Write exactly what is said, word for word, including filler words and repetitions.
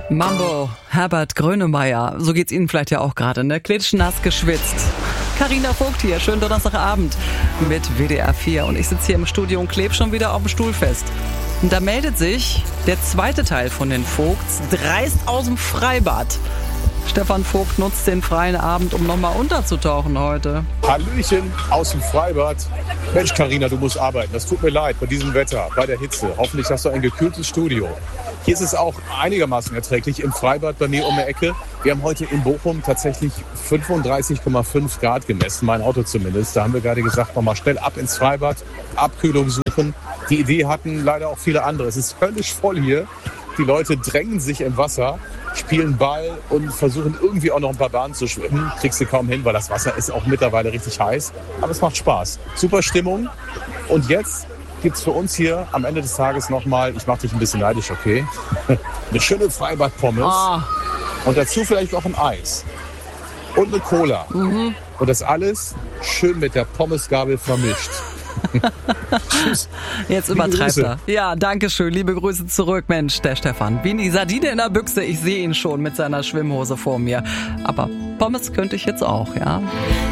Mambo, Herbert Grönemeyer, so geht's Ihnen vielleicht ja auch gerade, ne? Klitschnass geschwitzt. Carina Vogt hier, schönen Donnerstagabend mit W D R vier und ich sitze hier im Studio und kleb schon wieder auf dem Stuhl fest. Und da meldet sich der zweite Teil von den Vogts dreist aus dem Freibad. Stefan Vogt nutzt den freien Abend, um nochmal unterzutauchen heute. Hallöchen aus dem Freibad. Mensch, Carina, du musst arbeiten. Das tut mir leid bei diesem Wetter, bei der Hitze. Hoffentlich hast du ein gekühltes Studio. Hier ist es auch einigermaßen erträglich im Freibad bei mir um die Ecke. Wir haben heute in Bochum tatsächlich fünfunddreißig Komma fünf Grad gemessen, mein Auto zumindest. Da haben wir gerade gesagt, nochmal schnell ab ins Freibad, Abkühlung suchen. Die Idee hatten leider auch viele andere. Es ist völlig voll hier. Die Leute drängen sich im Wasser, spielen Ball und versuchen irgendwie auch noch ein paar Bahnen zu schwimmen. Kriegst du kaum hin, weil das Wasser ist auch mittlerweile richtig heiß. Aber es macht Spaß. Super Stimmung. Und jetzt gibt's für uns hier am Ende des Tages nochmal, ich mach dich ein bisschen neidisch, okay? Eine schöne Freibad-Pommes. Oh. Und dazu vielleicht noch ein Eis. Und eine Cola. Mhm. Und das alles schön mit der Pommesgabel vermischt. Tschüss. Jetzt übertreibt er. Ja, danke schön. Liebe Grüße zurück. Mensch, der Stefan. Wie die Sardine in der Büchse. Ich sehe ihn schon mit seiner Schwimmhose vor mir. Aber Pommes könnte ich jetzt auch, ja.